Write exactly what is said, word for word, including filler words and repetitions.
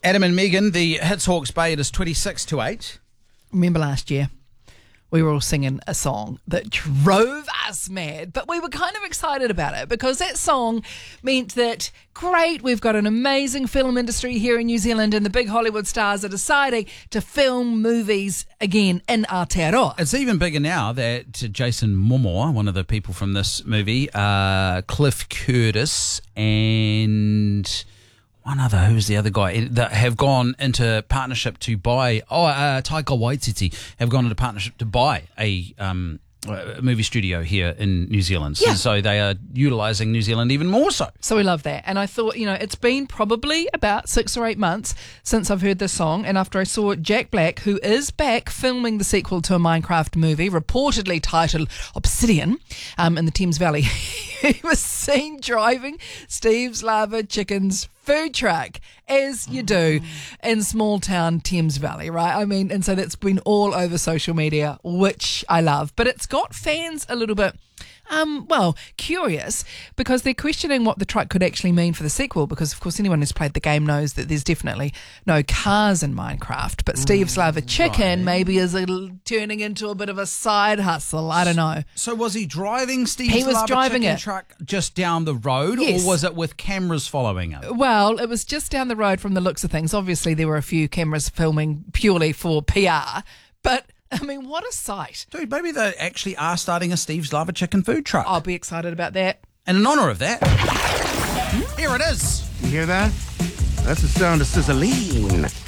Adam and Megan, the Hits Hawke's Bay, it is twenty-six to eight. Remember last year, we were all singing a song that drove us mad, but we were kind of excited about it because that song meant that, great, we've got an amazing film industry here in New Zealand and the big Hollywood stars are deciding to film movies again in Aotearoa. It's even bigger now that Jason Momoa, one of the people from this movie, uh, Cliff Curtis and one other, who's the other guy, that have gone into partnership to buy, oh, uh, Taika Waititi, have gone into partnership to buy a um, a movie studio here in New Zealand. Yeah. So they are utilising New Zealand even more so. So we love that. And I thought, you know, it's been probably about six or eight months since I've heard this song. And after I saw Jack Black, who is back filming the sequel to a Minecraft movie, reportedly titled Obsidian, um, in the Thames Valley, he was seen driving Steve's Lava Chicken's food truck, as you do in small town Thames Valley, right? I mean, and so that's been all over social media, which I love. But it's got fans a little bit, um, well, curious because they're questioning what the truck could actually mean for the sequel because, of course, anyone who's played the game knows that there's definitely no cars in Minecraft. But Steve's Lava Chicken right. maybe is a, turning into a bit of a side hustle. I don't know. So was he driving Steve's He was Lava driving Chicken it. truck just down the road, Yes. or was it with cameras following him? Well, it was just down the road from the looks of things. Obviously, there were a few cameras filming purely for P R, but I mean, what a sight. Dude, maybe they actually are starting a Steve's Lava Chicken food truck. I'll be excited about that. And in honour of that, here it is. You hear that? That's the sound of sizzling.